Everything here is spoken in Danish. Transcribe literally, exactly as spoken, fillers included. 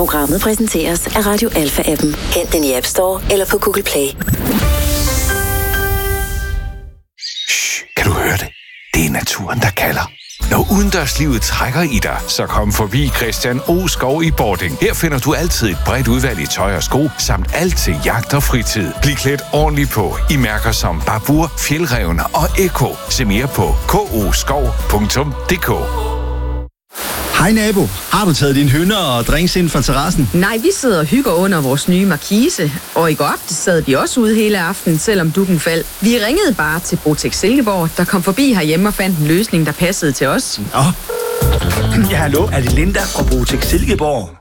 Programmet præsenteres af Radio Alpha-appen. Hent den i App Store eller på Google Play. Shh, kan du høre det? Det er naturen, der kalder. Når udendørslivet trækker i dig, så kom forbi Christian O. Skov i Bording. Her finder du altid et bredt udvalg i tøj og sko, samt alt til jagt og fritid. Bliv klædt ordentligt på i mærker som Babur, Fjeldrevne og Eko. Se mere på k o skov punktum d k. Hej nabo, har du taget dine hønder og drinks ind fra terrassen? Nej, vi sidder og hygger under vores nye markise, og i går aftes sad de også ude hele aften, selvom dukken faldt. Vi ringede bare til Botex Silkeborg, der kom forbi herhjemme og fandt en løsning, der passede til os. Nå. Ja, hallo, er det Linda fra Botex Silkeborg?